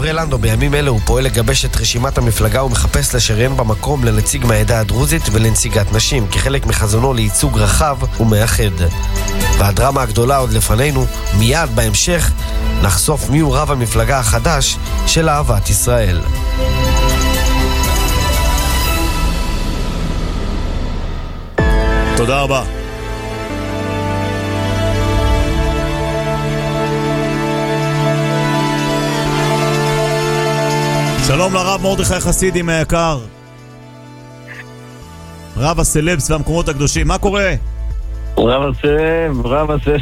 לנדו בימים אלה הוא פועל לגבש את רשימת המפלגה ומחפש לשריין במקום לנציג מהעדה הדרוזית ולנציגת נשים, כחלק מחזונו לייצוג רחב ומאחד. והדרמה הגדולה עוד לפנינו, מיד בהמשך נחשוף מי הוא רב המפלגה החדש של אהבת ישראל. תודה רבה. שלום לרב מרדכי חסידי מהיקר, רב הסלבס והמקומות הקדושים. מה קורה? רב הסלב.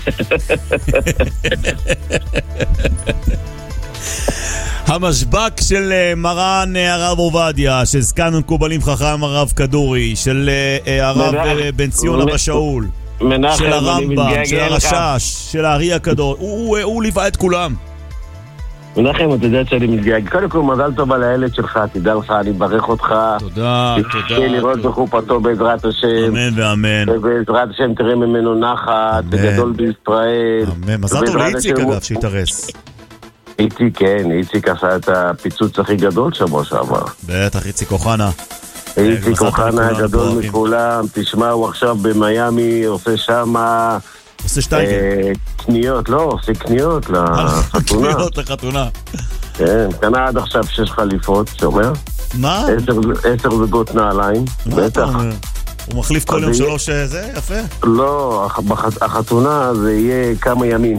המשבק של מרן הרב עובדיה, של זקן מקובלים חכם הרב כדורי, של הרב בן ציון אבא שאול, של הרמב"ם, של הרשש, של הארי הקדוש, הוא ליווה את כולם. מנחם, אתה יודע שאני מתגעגע. קודם כל מזל טוב על הילד שלך, תדע לך, אני מברך אותך. תודה. לראות בחופתו בעזרת השם. אמן ואמן. ובעזרת השם תראה ממנו נחת, בגדול בישראל. אמן. מזל טוב לאיציק אגב שהתארס. איציק עשה את הפיצוץ הכי גדול שבוע שעבר. בטח, איציק אוחנה. איציק אוחנה הגדול מכולם. תשמע, הוא עכשיו במיימי, עושה שמה עושה שטייגל. קניות, לא, עושה קניות לחתונה. קניות לחתונה. כן, קנה עד עכשיו 6 חליפות, שומע? מה? 10 זוגות נעליים, בטח. הוא מחליף כל יום 3 זה? יפה. לא, החתונה זה יהיה כמה ימים.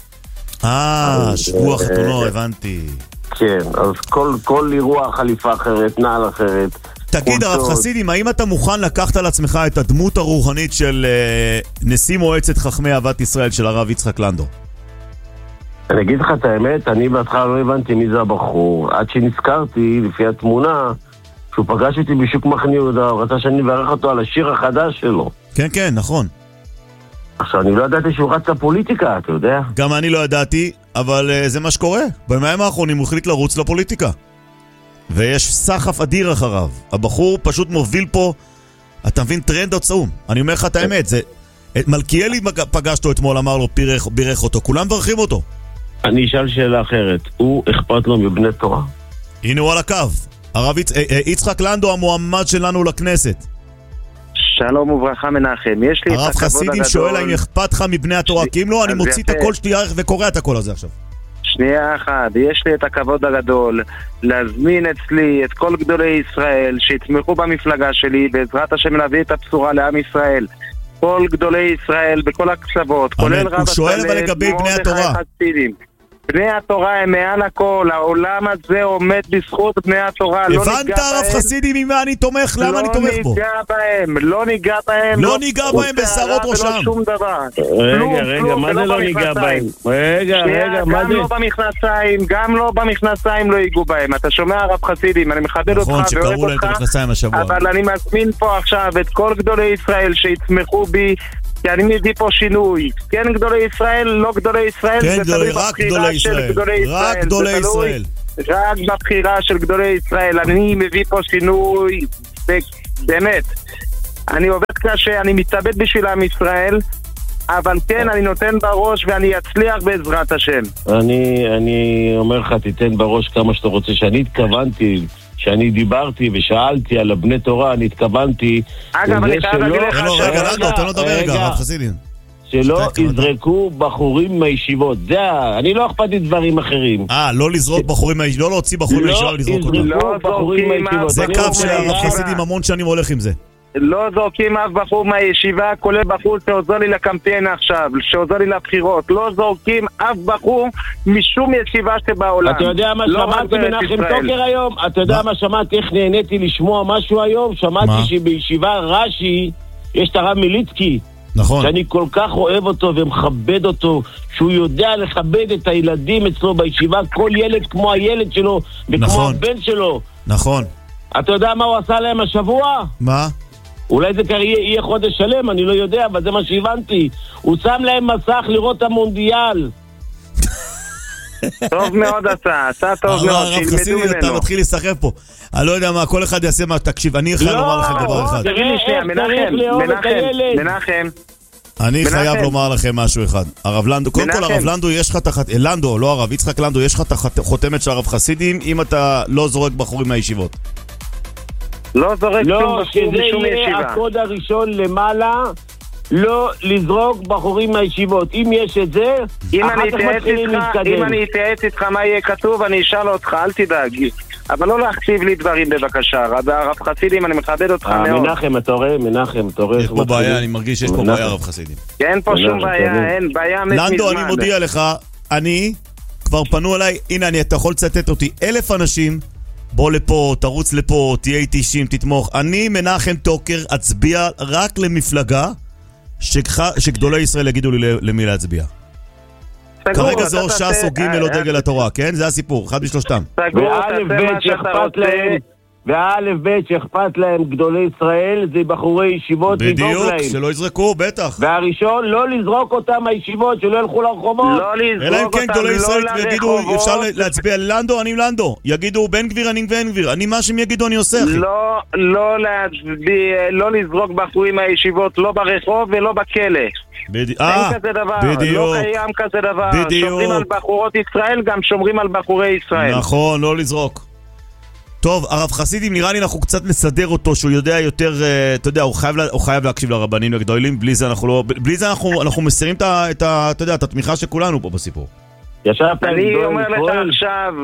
שבוע חתונו, הבנתי. כן, אז כל אירוע חליפה אחרת, נעל אחרת. תגיד הרב חסידים, האם אתה מוכן לקחת על עצמך את הדמות הרוחנית של נשיא מועצת חכמי אהבת ישראל של הרב יצחק לנדו? אני אגיד לך את האמת, אני בהתחלה לא הבנתי מי זה הבחור, עד שנזכרתי לפי התמונה שהוא פגש אותי בשוק מחנה יהודה, הוא רצה שאני אברך אותו על השיר החדש שלו. כן, כן, נכון. עכשיו, אני לא ידעתי שהוא רץ לפוליטיקה, אתה יודע? גם אני לא ידעתי, אבל זה מה שקורה. בימים האחרונים הוא החליט לרוץ לפוליטיקה. ויש סחף אדיר אחריו. הבחור פשוט מוביל פה, אתה מבין, טרנד עצום. אני אומר לך את האמת, זה מלכיאלי פגשתו אתמול, אמר לו, בירך אותו, כולם מברכים אותו. אני אשאל שאלה אחרת, הוא אכפת לו מבני תורה? הנה הוא על הקו. הרב יצחק לנדו המועמד שלנו לכנסת. שלום וברכה מנחם, יש לי את הכבוד הגדול. הרב חסידים שואל האם אכפת לך מבני התורה, כי אם לא, אני מוציא את הקול שלי וקורא את הקול הזה עכשיו. שנייה אחת, יש לי את הכבוד הגדול להזמין אצלי את כל גדולי ישראל שיתמכו במפלגה שלי, בעזרת השם להביא את הבשורה לעם ישראל. כל גדולי ישראל בכל הקצוות, כולל רב הוא שואל אבל לגבי בני התורה. בני התורה הם מעל הכל, העולם הזה עומד בזכות בני התורה. הבנת הרב חסידי ממה אני תומך? למה אני תומך בו? לא ניגע בהם, לא ניגע בהם בשערות ראשם. רגע, מה זה לא ניגע בהם? רגע, מה זה? גם לא במכנסיים לא ייגעו בהם. אתה שומע הרב חסידים, אני מכבד אותך ואוהב אותך, אבל אני מזמין פה עכשיו את כל גדולי ישראל שיתמכו בי, כי אני מביא פה שינוי. כן גדולי ישראל, לא גדולי ישראל, כן גדולי, רק גדולי ישראל. רק גדולי ישראל. רק בבחירה של גדולי ישראל. אני מביא פה שינוי, באמת. אני עובד קשה, אני מתאבד בשביל עם ישראל, אבל כן, אני נותן בראש ואני אצליח בעזרת השם. אני אומר לך, תיתן בראש כמה שאתה רוצה. שאני התכוונתי, שאני דיברתי ושאלתי על הבני תורה, אני התכוונתי... אגב, אני חייב להגיד לך... רגע, תן לו דבר רגע, הרב חסידים. שלא יזרקו בחורים מהישיבות. אני לא אכפת לי דברים אחרים. לא לזרוק בחורים מהישיבות, לא להוציא בחורים מהישיבות, לזרוק אותם. לא בחורים מהישיבות. זה קו שהרב חסידים המון שנים הולך עם זה. לא זורקים אף בחור מהישיבה, כולל בחור שעוזר לי לקמפיין עכשיו, שעוזר לי לבחירות. לא זורקים אף בחור משום ישיבה שבעולם. אתה יודע מה שמעתי מנחם טוקר היום? אתה יודע מה שמעתי, איך נהניתי לשמוע משהו היום? שמעתי שבישיבה רש"י יש את הרב מיליצקי, נכון, שאני כל כך אוהב אותו ומכבד אותו, שהוא יודע לכבד את הילדים אצלו בישיבה, כל ילד כמו הילד שלו וכמו הבן שלו. נכון. אתה יודע מה הוא עשה להם השבוע? מה? אולי זה יהיה חודש שלם, אני לא יודע, אבל זה מה שהבנתי. הוא שם להם מסך לראות את המונדיאל. טוב מאוד עשה טוב מאוד, שילמדו ממנו. אתה מתחיל להיסחף פה. אני לא יודע מה, כל אחד יעשה מה, תקשיב, אני חייב לומר לכם דבר אחד. תגיד לי שנייה, מנחם, אני חייב לומר לכם משהו אחד. הרב לנדו, קודם כל הרב לנדו, יש לך לנדו, לא הרב, יצחק לנדו, יש לך חותמת של הרב חסידים אם אתה לא זורק בחורים מהישיבות. לא זורק שום בחור משום ישיבה. לא, שזה יהיה הקוד הראשון למעלה, לא לזרוק בחורים מהישיבות. אם יש את זה, אחר כך מתחילים להתקדם. אם אני אתייעץ איתך מה יהיה כתוב, אני אשאל אותך, אל תדאג. אבל לא להכתיב לי דברים בבקשה. הרב חסידים, אני מכבד אותך מאוד. מנחם, אתה רואה? יש פה בעיה, אני מרגיש שיש פה בעיה, הרב חסידים. אין פה שום בעיה, אין בעיה מזמן. לנדו, אני מודיע לך, אני, כבר פנו עליי, הנה, אתה יכול לצטט אותי, 1,000 אנשים, בוא לפה, תרוץ לפה, תהיה איתי אישים, תתמוך. אני, מנחם טוקר, אצביע רק למפלגה שגדולי ישראל יגידו לי למי להצביע. כרגע זה או ש"ס או ג' או דגל התורה, כן? זה הסיפור, אחד משלושתם. וא' ב' שאכפת להם גדולי ישראל זה בחורי ישיבות. בדיוק, שלא יזרקו, בטח. והראשון, לא לזרוק אותם מהישיבות, שלא ילכו לרחובות. אלא אם כן גדולי ישראל יגידו, אפשר להצביע לנדו, אני לנדו. יגידו בן גביר, אני בן גביר. אני מה שהם יגידו, אני עושה, אחי. לא לזרוק בחורים מהישיבות, לא ברחוב ולא בכלא. אין כזה דבר, לא קיים כזה דבר. שומרים על בחורות ישראל, גם שומרים על בחורי ישראל. נכון, לא לזרוק. טוב, הרב חסידים, נראה לי אנחנו קצת נסדר אותו, שהוא יודע יותר, אתה יודע, הוא חייב להקשיב לרבנים הגדולים, בלי זה אנחנו מסירים את התמיכה של כולנו פה בסיפור. אני אומר לך עכשיו,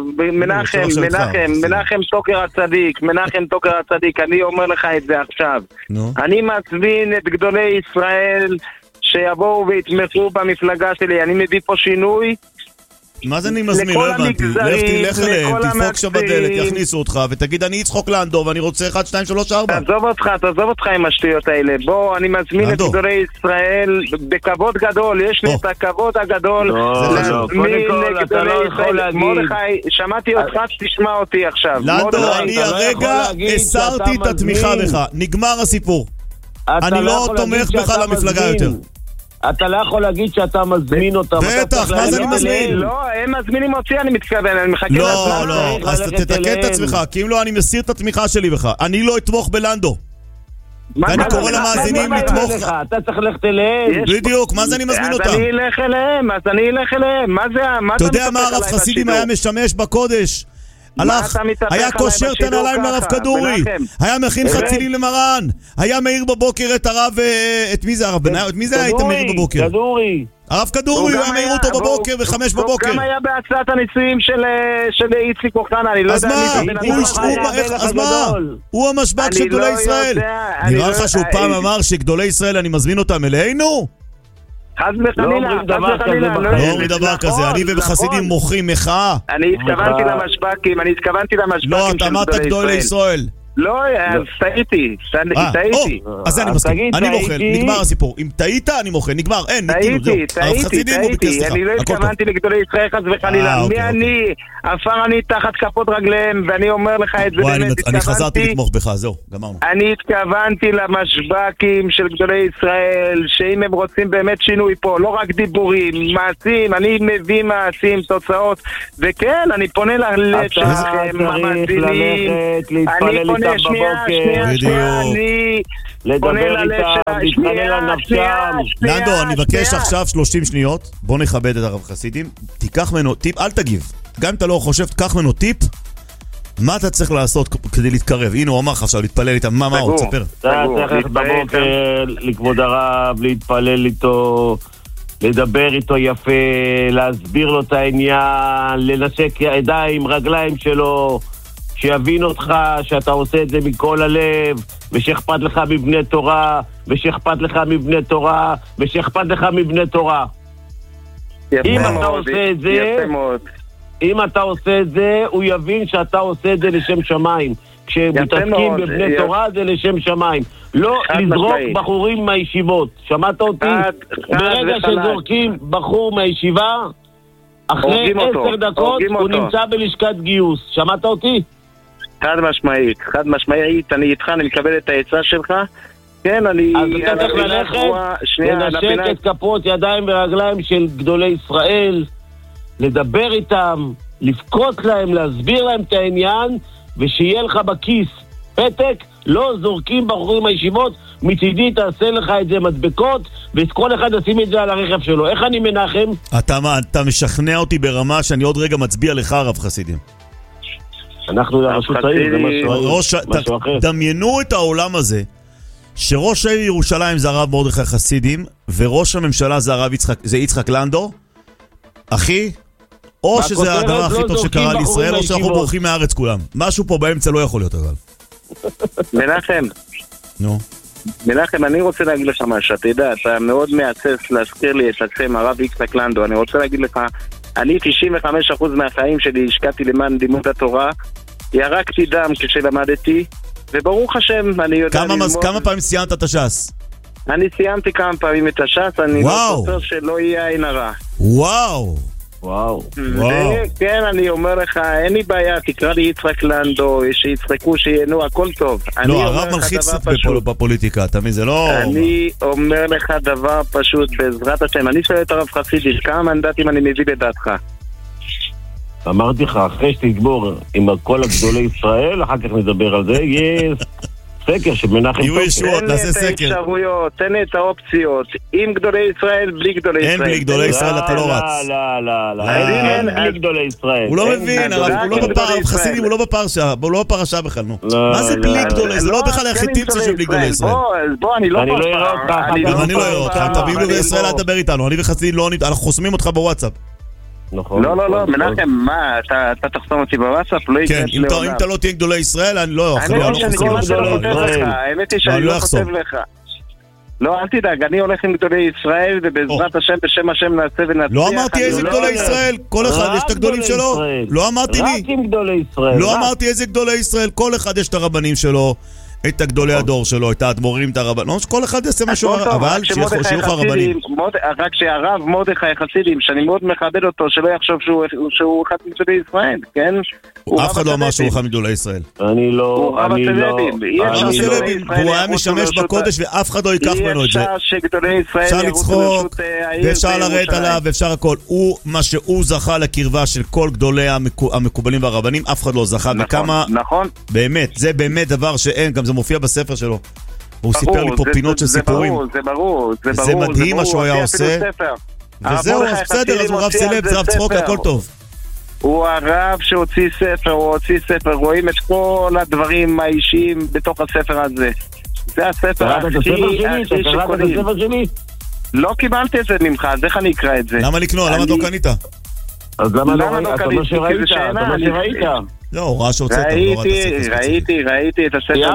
מנחם טוקר הצדיק, אני אומר לך את זה עכשיו. אני מצבין את גדולי ישראל שיבואו ויתמכו במפלגה שלי, אני מביא פה שינוי. מה זה אני מזמין? לא הבנתי. לך אליהם, תדפוק שם בדלת, יכניסו אותך ותגיד אני יצחוק לנדו ואני רוצה 1, 2, 3, 4. תעזוב אותך עם השטויות האלה. בוא, אני מזמין את גדולי ישראל בכבוד גדול, יש לי את הכבוד הגדול. קודם כל אתה לא יכול להגיד. מרדכי, שמעתי אותך, תשמע אותי עכשיו. לנדו, אני הרגע הסרתי את התמיכה בך, נגמר הסיפור. אני לא תומך בך למפלגה יותר. אתה לא יכול להגיד שאתה מזמין אותם. בטח, מה זה אני מזמין? לא, הם מזמינים אותי, אני מתכוון, אני מחכה לא, אז תתקן את עצמך, כי אם לא, אני מסיר את התמיכה שלי בך. אני לא אתמוך בלנדו. ואני קורא למאזינים לתמוך. אתה צריך ללכת אליהם. בדיוק, מה זה אני מזמין אותם? אז אני אלך אליהם, מה זה? אתה יודע מה הרב חסידים היה משמש בקודש? היה קושר את הנעליים לרב כדורי, היה מכין חצילים למרן, היה מאיר בבוקר את הרב, את מי זה הרב בנאי? את מי זה היית מאיר בבוקר? כדורי. הרב כדורי, הוא היה מאיר אותו בבוקר ב5 בבוקר. הוא גם היה בהצעת הנישואים של איציק אוחנה, אני לא יודע אז מה? הוא המשבק של גדולי ישראל. נראה לך שהוא פעם אמר שגדולי ישראל אני מזמין אותם אלינו? חס וחלילה, לא אומרים דבר כזה, אני ובחסידים מוכרים מחאה. אני התכוונתי למשבקים, לא, אתה אמרת גדולי ישראל. לא, אז טעיתי. אז אני מסכים, אני מוכן, נגמר הסיפור. אם טעית, אני מוכן, נגמר, אין, טעיתי. אני לא התכוונתי לגדולי ישראל חס וחלילה. מי אני? עפר אני תחת כפות רגליהם, ואני אומר לך את זה באמת. אני חזרתי לתמוך בך, זהו, גמרנו. אני התכוונתי למשבקים של גדולי ישראל, שאם הם רוצים באמת שינוי פה, לא רק דיבורים, מעשים, אני מביא מעשים, תוצאות, וכן, אני פונה ללב שלכם, המאזינים, אני פונה, שנייה, אני לדבר איתם, להתפלל על נפשם. לנדו, אני מבקש עכשיו 30 שניות, בוא נכבד את הרב חסידים, תיקח ממנו טיפ, אל תגיב, גם אם אתה לא חושב, תקח ממנו טיפ, מה אתה צריך לעשות כדי להתקרב? הנה הוא אמר לך עכשיו להתפלל איתם, מה עוד? תספר. אתה צריך בבוקר לכבוד הרב, להתפלל איתו, לדבר איתו יפה, להסביר לו את העניין, לנשק ידיים, רגליים שלו, שיבין אותך שאתה עושה את זה מכל הלב, ושאכפת לך מבני תורה, ושאכפת לך מבני תורה, ושאכפת לך מבני תורה. אם אתה עושה את זה, אם אתה עושה את זה, הוא יבין שאתה עושה את זה לשם שמיים. כשמתעסקים בבני תורה זה לשם שמיים. לא לזרוק בחורים מהישיבות. שמעת אותי? ברגע שזורקים בחור מהישיבה, אחרי 10 דקות הוא נמצא בלשכת גיוס. שמעת אותי? חד משמעית, אני איתך, אני מקבל את העצה שלך. כן, אני... אז אתה צריך ללכת, לנשק את כפות ידיים ורגליים של גדולי ישראל, לדבר איתם, לפקוט להם, להסביר להם את העניין, ושיהיה לך בכיס פתק, לא זורקים בחורים מהישיבות, מצידי תעשה לך את זה מדבקות, וכל אחד ישים את זה על הרכב שלו. איך אני מנחם? אתה משכנע אותי ברמה שאני עוד רגע מצביע לך, הרב חסידים. אנחנו לרשות העיר, זה משהו אחר. דמיינו את העולם הזה, שראש העיר ירושלים זה הרב מרדכי חסידים, וראש הממשלה זה יצחק לנדו, אחי, או שזה הדבר הכי טוב שקרה לישראל, או שאנחנו בורחים מהארץ כולם. משהו פה באמצע לא יכול להיות, אבל. מנחם. נו. מנחם, אני רוצה להגיד לך משהו, אתה יודע, אתה מאוד מעצס להזכיר לי את השם הרב יצחק לנדו. אני רוצה להגיד לך, אני 95% מהחיים שלי השקעתי למען לימוד התורה, ירקתי דם כשלמדתי, וברוך השם, אני יודע ללמוד. כמה פעמים סיימת את הש"ס? אני סיימתי כמה פעמים את הש"ס, אני לא חושב שלא יהיה עין הרע. וואו. כן, אני אומר לך, אין לי בעיה, תקרא לי יצחק לנדו, שיצחקו, שיהנו, הכל טוב. לא, הרב מלחיץ בפוליטיקה, אתה מבין, זה לא... אני אומר לך דבר פשוט, בעזרת השם, אני שואל את הרב חסידי, כמה מנדטים אני מביא לדעתך? אמרתי לך, אחרי שתגבור עם כל הגדולי ישראל, אחר כך נדבר על זה, יהיה סקר שמנחם טוב. נעשה סקר. תן לי את האפשרויות, תן לי את האופציות, עם גדולי ישראל, בלי גדולי ישראל. אין בלי גדולי ישראל, אתה לא רץ. לא, אין בלי גדולי ישראל. הוא לא מבין, הוא לא בפרשה, חסידים, הוא לא בפרשה בכלל, נו. מה זה בלי גדולי? זה לא בכלל היחידים של בלי גדולי ישראל. בוא, אני לא אראה אותך. אני לא אראה אותך, אתה בלי גדולי ישראל, אל תדבר איתנו, אני וחסידים לא, אנחנו חוסמים אותך בוואטסאפ. לא, מנחם, מה, אתה תחסום אותי בוואטסאפ? כן, אם אתה לא תהיה גדולי ישראל, אני לא האמת היא שאני לא חושב לך. לא, אל תדאג, אני הולך עם גדולי ישראל, ובעזרת השם, בשם השם נעשה ונצליח. לא אמרתי איזה גדולי ישראל, כל אחד יש את הגדולים שלו. לא אמרתי לי. רק עם גדולי ישראל. לא אמרתי איזה גדולי ישראל, כל אחד יש את הרבנים שלו. את הגדולי הדור שלו, את האדמו"רים, את הרבנים, כל אחד יעשה משהו, אבל שיהיו לך הרבנים. רק שהרב מרדכי חסידים, שאני מאוד מכבד אותו, שלא יחשוב שהוא אחד מגדולי ישראל, כן? אף אחד לא אמר שהוא אחד מגדולי ישראל. אני לא... הוא רב הסלבים. הוא היה משמש בקודש ואף אחד לא ייקח ממנו את זה. אפשר לצחוק, ואפשר לרדת עליו, ואפשר הכל. מה שהוא זכה לקרבה של כל גדולי המקובלים והרבנים, אף אחד לא זכה. נכון. באמת, זה באמת דבר שאין, גם זה מופיע בספר שלו. הוא סיפר לי פה פינות של סיפורים. זה ברור. זה מדהים מה שהוא היה עושה. וזהו, בסדר, אז הוא רב סלב, זה רב צחוק, הכל טוב. הוא הרב שהוציא ספר, רואים את כל הדברים האישיים בתוך הספר הזה. זה הספר הכי שקונים. לא קיבלתי את זה ממך, אז איך אני אקרא את זה? למה לקנות? למה לא קנית? אז למה לא שראית? לא, הוא ראה שהוצאת. ראיתי את הספר.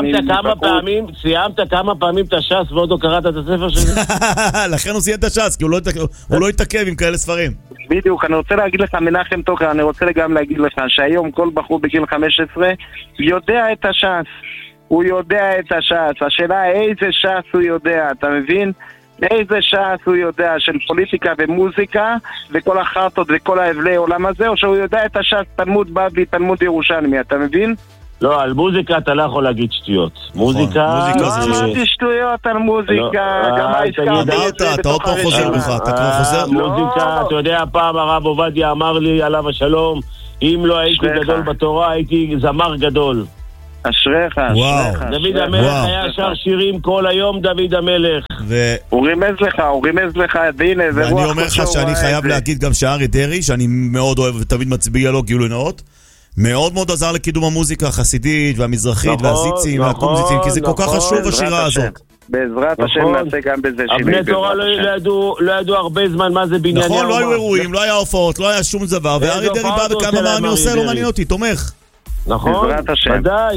סיימת כמה פעמים את הש"ס ועוד לא קראת את הספר שלי? לכן הוא סיים את הש"ס, כי הוא לא יתעכב עם כאלה ספרים. בדיוק, אני רוצה להגיד לך, מנחם טוקר, אני רוצה גם להגיד לך שהיום כל בחור בגיל 15 יודע את הש"ס. הוא יודע את הש"ס. השאלה איזה ש"ס הוא יודע, אתה מבין? איזה ש"ס הוא יודע של פוליטיקה ומוזיקה וכל החרטות וכל ההבלי עולם הזה, או שהוא יודע את הש"ס תלמוד בבלי, תלמוד ירושלמי, אתה מבין? לא, על מוזיקה אתה לא יכול להגיד שטויות. מוזיקה... לא אמרתי שטויות על מוזיקה, גם אמרת, אתה עוד פעם חוזר בך, אתה כבר חוזר? מוזיקה, אתה יודע, פעם הרב עובדיה אמר לי עליו השלום, אם לא הייתי גדול בתורה, הייתי זמר גדול. אשריך. דוד המלך היה שר שירים כל היום, דוד המלך. הוא רימז לך, והנה, זה רוח. ואני אומר לך שאני חייב להגיד גם שאריה דרעי, שאני מאוד אוהב ותמיד מצביע לו גילוי נאות, מאוד מאוד עזר לקידום המוזיקה החסידית והמזרחית והזיצים והקומזיצים, כי זה כל כך חשוב השירה הזאת. בעזרת השם נעשה גם בזה שינוי. הבני תורה לא ידעו הרבה זמן מה זה בניין נכון, לא היו אירועים, לא היה הופעות, לא היה שום דבר, ואריה דרעי בא וכמה מה אני עושה, לא מעניין אותי, תומך. נכון, ודאי.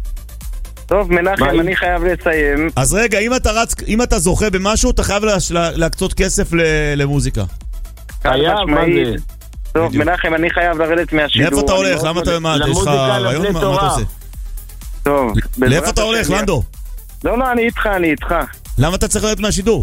טוב, מנחם, אני חייב לסיים. אז רגע, אם אתה זוכה במשהו, אתה חייב להקצות כסף למוזיקה. חייב, מה זה? טוב, מנחם, אני חייב לרדת מהשידור. לאיפה אתה הולך? למה אתה ממד? יש לך רעיון? מה אתה עושה? טוב. לאיפה אתה הולך, לנדו? לא, אני איתך. למה אתה צריך לרדת מהשידור?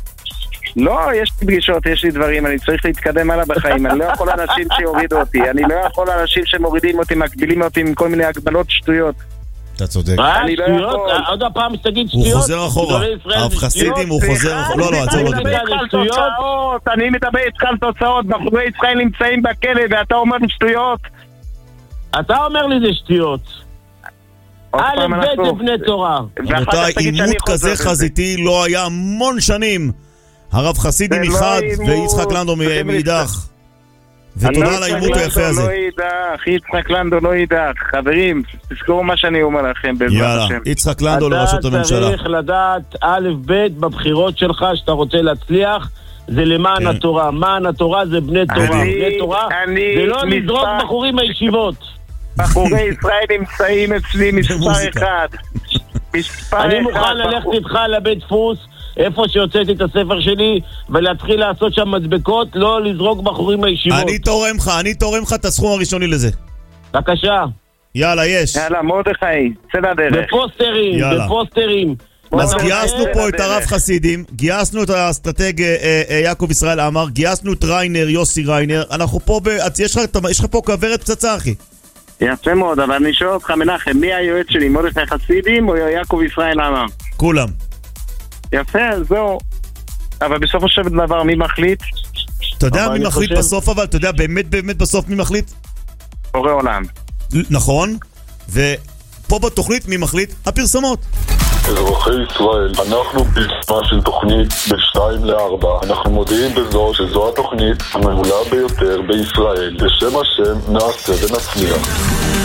לא, יש לי פגישות, יש לי דברים, אני צריך להתקדם הלאה בחיים. אני לא יכול אנשים שיורידו אותי, אני לא יכול אנשים שמורידים אותי, מקבילים אותי עם כל מיני הגבלות שטויות. אתה צודק. שטויות? עוד הפעם שתגיד שטויות. הוא חוזר אחורה. הרב חסידים הוא חוזר אחורה. לא, זה לא שטויות. אני מדבר איתך על תוצאות. בחורי ישראל נמצאים בכלא ואתה אומר שטויות. אתה אומר לי זה שטויות. א' ב' זה בני תורה. רבותיי, עימות כזה חזיתי לא היה המון שנים. הרב חסידי מחד ויצחק לנדו מאידך. ותודה על העימות היפה הזה. יצחק לנדו לא יידח. חברים, תזכרו מה שאני אומר לכם. יאללה, יצחק לנדו לראשות הממשלה. אתה צריך לדעת א' ב' בבחירות שלך שאתה רוצה להצליח, זה למען התורה. מען התורה זה בני תורה. בני תורה זה לא לזרוק בחורים מהישיבות. בחורי ישראל נמצאים אצלי מספר אחד. אני מוכן ללכת איתך לבית דפוס איפה שהוצאתי את הספר שלי ולהתחיל לעשות שם מדבקות, לא לזרוק בחורים מהישיבות. אני תורם לך את הסכום הראשוני לזה. בבקשה. יאללה, יש. יאללה, מרדכי, צא לדרך. בפוסטרים. אז גייסנו פה את הרב חסידים, גייסנו את האסטרטג יעקב ישראל עמר, גייסנו את ריינר, יוסי ריינר. אנחנו פה, יש לך פה כוורת פצצה, אחי. יפה מאוד, אבל אני שואל אותך מנחם, מי היועץ שלי, מרדכי חסידים או יעקב ישראל עמר? כולם. יפה, זהו. אבל בסופו של דבר מי מחליט? אתה יודע מי מחליט בסוף, אבל אתה יודע באמת בסוף מי מחליט? בורא עולם. נכון, ופה בתוכנית מי מחליט? הפרסומות. אזרחי ישראל, אנחנו בעיצומה של תוכנית ב-2-4. אנחנו מודיעים בזאת שזו התוכנית המעולה ביותר בישראל. בשם השם נעשה ונצליח.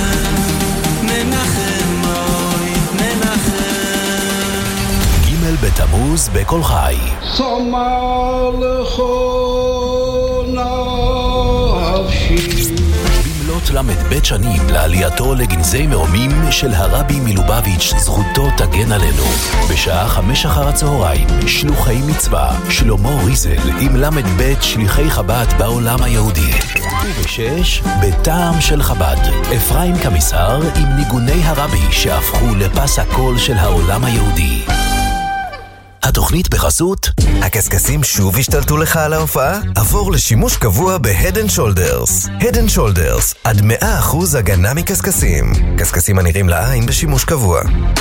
ג' בתמוז בכל חי. סומר לכל נפשי. במלאת למד שנים לעלייתו לגנזי מרומים של הרבי מלובביץ', זכותו תגן עלינו. בשעה 5 אחר הצהריים, שלוחי מצווה, שלמה ריזל עם למד שליחי חב"ד בעולם היהודי. וב6, בטעם של חב"ד, אפרים קמיסר עם ניגוני הרבי שהפכו לפס הקול של העולם היהודי. התוכנית בחסות הקסקסים שוב השתלטו לך על ההופעה? עבור לשימוש קבוע ב-Head & Shoulders. Head & Shoulders, עד 100% הגנה מקסקסים. קסקסים הנראים לעין בשימוש קבוע.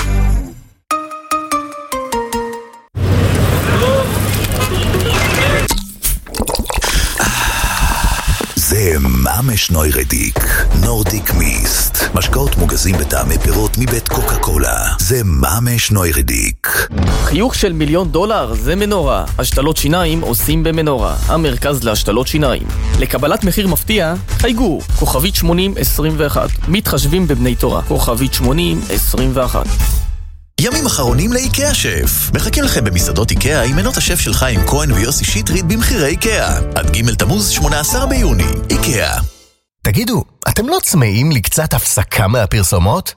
זה ממש נוירדיק, נורדיק מיסט. משקאות מוגזים בטעמי פירות מבית קוקה קולה. זה ממש נוירדיק. חיוך של $1,000,000 זה מנורה. השתלות שיניים עושים במנורה, המרכז להשתלות שיניים. לקבלת מחיר מפתיע, חייגו, כוכבית 8021. מתחשבים בבני תורה, כוכבית 8021. ימים אחרונים לאיקאה שף. מחכה לכם במסעדות איקאה עם מנות השף של חיים כהן ויוסי שטרית במחירי איקאה. עד ג' תמוז 18 ביוני. איקאה. תגידו, אתם לא צמאים לקצת הפסקה מהפרסומות?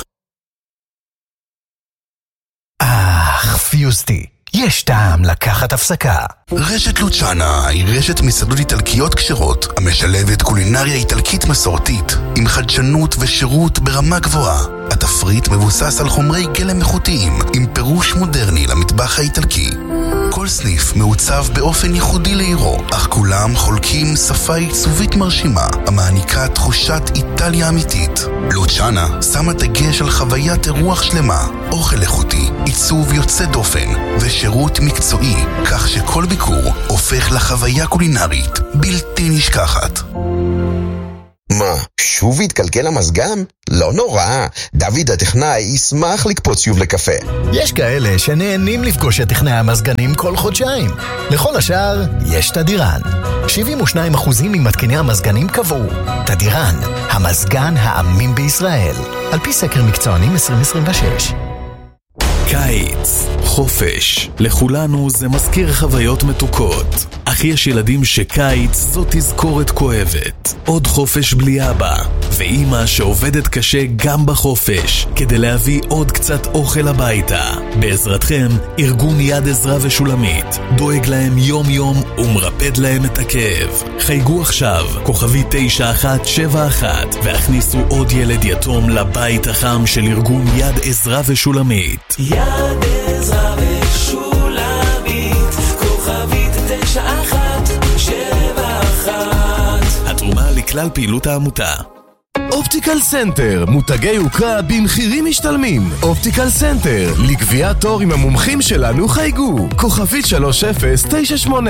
פיוסטי. יש טעם לקחת הפסקה. רשת לוצ'אנה היא רשת מסעדות איטלקיות כשרות המשלבת קולינריה איטלקית מסורתית עם חדשנות ושירות ברמה גבוהה. התפריט מבוסס על חומרי גלם איכותיים עם פירוש מודרני למטבח האיטלקי. כל סניף מעוצב באופן ייחודי לעירו, אך כולם חולקים שפה עיצובית מרשימה המעניקה תחושת איטליה אמיתית. לוצ'אנה שמה דגש על חוויית אירוח שלמה, אוכל איכותי, עיצוב יוצא דופן ושירות מקצועי, כך שכל ביקור הופך לחוויה קולינרית בלתי נשכחת. מה, שוב התקלקל המזגן? לא נורא, דוד הטכנאי ישמח לקפוץ שוב לקפה. יש כאלה שנהנים לפגוש את טכנאי המזגנים כל חודשיים. לכל השאר, יש תדירן. 72% ממתקני המזגנים קבעו. תדירן, המזגן האמין בישראל. על פי סקר מקצוענים 2026. קיץ, חופש, לכולנו זה מזכיר חוויות מתוקות. אך יש ילדים שקיץ זו תזכורת כואבת. עוד חופש בלי אבא, ואמא שעובדת קשה גם בחופש, כדי להביא עוד קצת אוכל הביתה. בעזרתכם, ארגון יד עזרא ושולמית דואג להם יום יום ומרפד להם את הכאב. חייגו עכשיו, כוכבי 9171, והכניסו עוד ילד יתום לבית החם של ארגון יד עזרא ושולמית. יד עזרא ושולמית, כוכבית 9171. התרומה לכלל פעילות העמותה. אופטיקל סנטר, מותגי יוקרה במחירים משתלמים. אופטיקל סנטר, לקביעת תור עם המומחים שלנו חייגו, כוכבית 3098.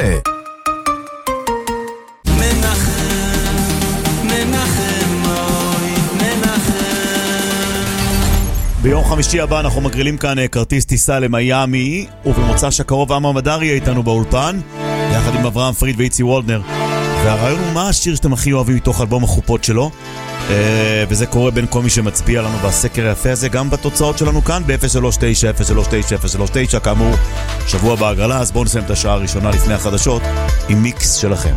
ביום חמישי הבא אנחנו מגרילים כאן כרטיס טיסה למיימי, ובמוצא שקרוב עמרם אדר יהיה איתנו באולפן, יחד עם אברהם פריד ואיצי וולדנר. והרעיון הוא מה השיר שאתם הכי אוהבים מתוך אלבום החופות שלו, וזה קורה בין כל מי שמצביע לנו בסקר היפה הזה, גם בתוצאות שלנו כאן ב-039-039-039, כאמור שבוע בהגרלה. אז בואו נסיים את השעה הראשונה לפני החדשות עם מיקס שלכם.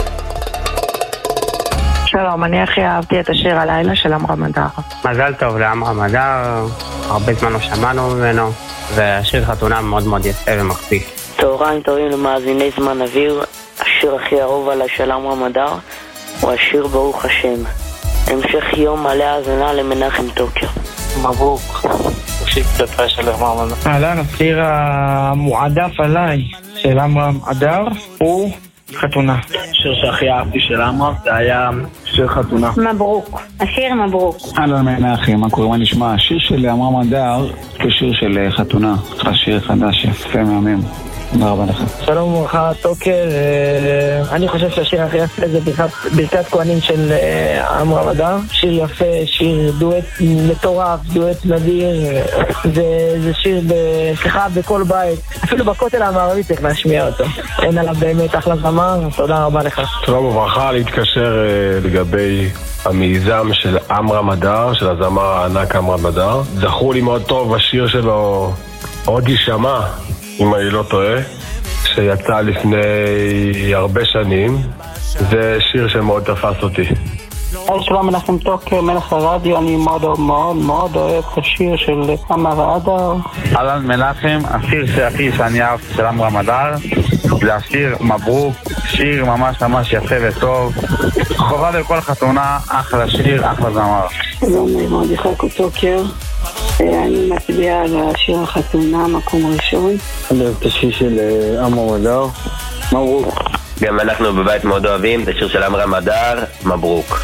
שלום, אני הכי אהבתי את השיר הלילה של עמרם אדר. מזל טוב לעמרם אדר, הרבה זמן לא שמענו ממנו, והשיר חתונה מאוד מאוד יפה ומחזיק. צהריים טובים למאזיני זמן אוויר, השיר הכי אהוב עליי של עמרם אדר הוא השיר ברוך השם. המשך יום מלא האזנה למנחם טוקר. מברוק. שיר קצת של עמרם אדר. אהלן, השיר המועדף עליי של עמרם אדר הוא חתונה. השיר שהכי אהבתי של עמרם זה היה שיר חתונה. מברוק, השיר מברוק. אהלן מנחם, מה קורה, מה נשמע? השיר של עמרם אדר כשיר של חתונה. השיר חדש, יפה מהמם. תודה רבה לך. שלום וברכה, טוקר. אני חושב שהשיר הכי יפה זה ברכת כהנים של עמרם אדר. שיר יפה, שיר דואט מטורף, דואט נדיר. זה שיר בכל בית. אפילו בכותל המערבי צריך להשמיע אותו. אין עליו באמת אחלה זמר. תודה רבה לך. שלום וברכה, להתקשר לגבי המיזם של עמרם אדר, של הזמר הענק עמרם אדר. זכרו לי מאוד טוב השיר שלו עוד יישמע, אם אני לא טועה, שיצא לפני הרבה שנים. זה שיר שמאוד תפס אותי. שלום, מנחם טוקר, מלך הרדיו. אני מאוד אוהב את השיר של עמרם אדר. אהלן מנחם, השיר שאני אהב של עמרם אדר זה השיר מברוק, שיר ממש יפה וטוב, חובה לכל חתונה, אחלה שיר, אחלה זמר. שלום, מאוד יחלקו טוקר. אני מצביעה על השיר החתונה, מקום ראשון. אני אוהב את השיר של עמרם אדר, מברוק. גם אנחנו בבית מאוד אוהבים את השיר של עמרם אדר, מברוק.